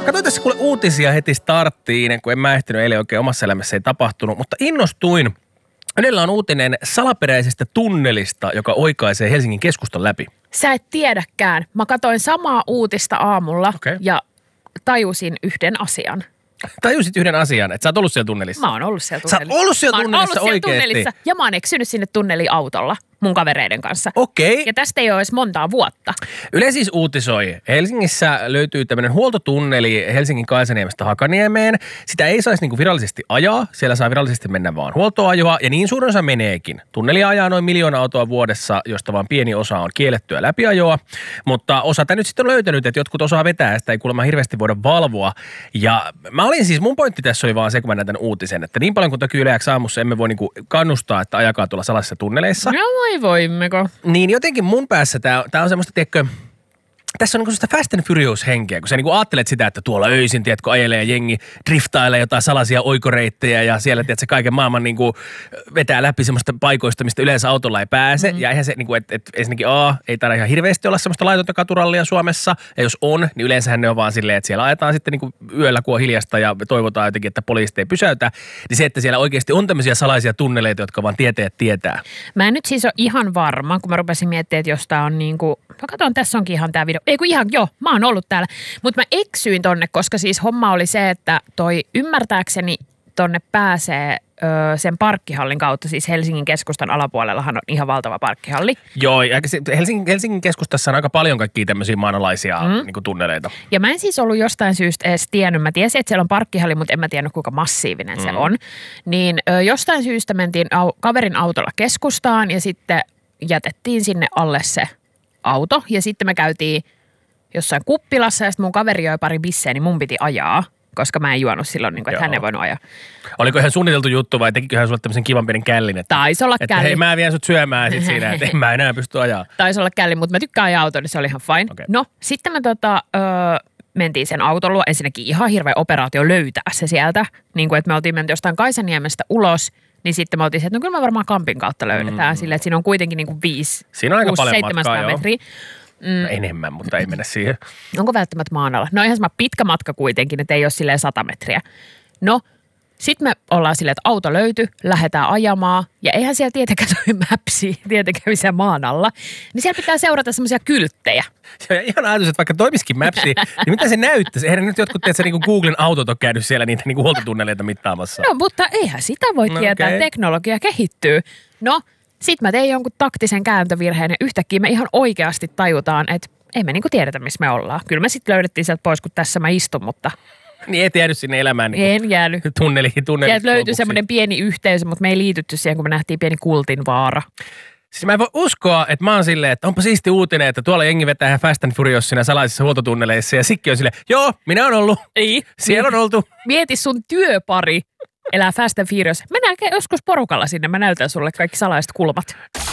Katsoin tässä kuule uutisia heti starttiin, kun en mä ehtinyt eilen oikein omassa elämässä ei tapahtunut, mutta innostuin. Ylellä on uutinen salaperäisestä tunnelista, joka oikaisee Helsingin keskustan läpi. Sä et tiedäkään. Mä katsoin samaa uutista aamulla ja tajusin yhden asian. Tajusit yhden asian, että sä oot ollut siellä tunnelissa? Mä oon ollut siellä tunnelissa. Sä oot ollut siellä tunnelissa oikeesti? Ja mä oon eksynyt sinne tunneliin autolla mun kavereiden kanssa. Okei. Ja tästä ei ole edes montaa vuotta. Yle siis uutisoi. Helsingissä löytyy tämmöinen huoltotunneli Helsingin Kaisaniemestä Hakaniemeen. Sitä ei saisi niinku virallisesti ajaa. Siellä saa virallisesti mennä vaan huoltoajoa. Ja niin suurin osa meneekin. Tunneli ajaa noin 1 miljoona autoa vuodessa, josta vaan pieni osa on kiellettyä läpiajoa. Mutta osa tämä nyt sitten on löytänyt, että jotkut osaa vetää. Sitä ei kuulemma hirveästi voida valvoa. Ja mä olin siis, mun pointti tässä oli vaan se, kun mä näin tämän uutisen, että niin paljon kuin toki Yle X aamussa emme voi niinku kannustaa, että ajakaa tuolla salaisissa tunneleissa. No voimmeko? Niin jotenkin mun päässä tää on semmoista, tiedätkö, tässä on niinku semmoista Fast and Furious-henkeä, kun sä niinku ajattelet sitä, että tuolla öisin, tiedätkö, ajelee jengi, driftailee jotain salaisia oikoreittejä ja siellä, tiedätkö, kaiken maailman niinku vetää läpi semmoista paikoista, mistä yleensä autolla ei pääse. Ja eihän se niinku, että ensinnäkin ei taida ihan hirveästi olla semmoista laitonta katurallia Suomessa. Ja jos on, niin yleensähän ne on vaan silleen, että siellä ajetaan sitten niinku yöllä, kun on hiljasta ja toivotaan jotenkin, että poliisit ei pysäytä. Niin se, että siellä oikeasti on tämmöisiä salaisia tunneleita, jotka vaan tietää. Mä en nyt siis ole ihan varma, kun mä rupesin miettimään, että jos tää on niinku, mä katson, tässä onkin ihan tää video. Ei kun ihan, joo, mä oon ollut täällä. Mutta mä eksyin tonne, koska siis homma oli se, että toi ymmärtääkseni tonne pääsee sen parkkihallin kautta. Siis Helsingin keskustan alapuolellahan on ihan valtava parkkihalli. Joo, ja Helsingin keskustassa on aika paljon kaikkia tämmöisiä maanalaisia niinku tunneleita. Ja mä en siis ollut jostain syystä edes tiennyt. Mä tiesin, että siellä on parkkihalli, mutta en mä tiennyt, kuinka massiivinen se on. Niin jostain syystä mentiin kaverin autolla keskustaan ja sitten jätettiin sinne alle se auto. Ja sitten me käytiin jossain kuppilassa ja sitten mun kaveri joi pari bisseä, niin mun piti ajaa, koska mä en juonut silloin, niin kuin, että hän ei voinut ajaa. Oliko ihan suunniteltu juttu vai tekikö hän sulle tämmöisen kivan pienen källin? Taisi olla että hei, mä vien sut syömään sit siinä, että en mä enää pysty ajaa. Taisi olla källin, mutta mä tykkään ajaa autoa, niin se oli ihan fine. Okay. No, sitten me mentiin sen auton luo. Ensinnäkin ihan hirveä operaatio löytää se sieltä. Niin kuin, että me oltiin menty jostain Kaisaniemestä ulos, niin sitten me oltiin se, että no kyllä me varmaan kampin kautta löydetään. Silleen, että siinä on kuitenkin niin kuin 500-700 metriä. No enemmän, mutta ei mennä siihen. Onko välttämättä maan alla? No ihan sama pitkä matka kuitenkin, että ei ole silleen 100 metriä. No, sitten me ollaan silleen, että auto löytyi, lähdetään ajamaan. Ja eihän siellä tietenkään toi mapsi, tietenkään missään maan alla. Niin siellä pitää seurata semmoisia kylttejä. Se on ihan ajatus, että vaikka toimisikin mapsi, niin mitä se näyttäisi? Eihän nyt jotkut, tiedätkö, niin kuin Googlen autot on käynyt siellä niitä niin kuin huoltotunneleita mittaamassa. No, mutta eihän sitä voi tietää. Okay. Teknologia kehittyy. No, sitten mä tein jonkun taktisen kääntövirheen ja yhtäkkiä me ihan oikeasti tajutaan, että ei me niinku tiedetä, missä me ollaan. Kyllä me sitten löydettiin sieltä pois, kun tässä mä istun, mutta... Niin et jäänyt sinne elämään niin en jäänyt. Tunneliin. Sieltä löytyi semmoinen pieni yhteisö, mutta me ei liitytty siihen, kun me nähtiin pieni kultin vaara. Siis mä en voi uskoa, että mä oon silleen, että onpa siisti uutinen, että tuolla jengi vetää ihan Fast and Furious siinä salaisissa huoltotunneleissa ja Sikki on silleen, joo, minä oon ollut. Ei. Siellä on oltu. Mieti sun työpari elää Fast and Furious. Mennään joskus porukalla sinne, mä näytän sulle kaikki salaiset kulmat.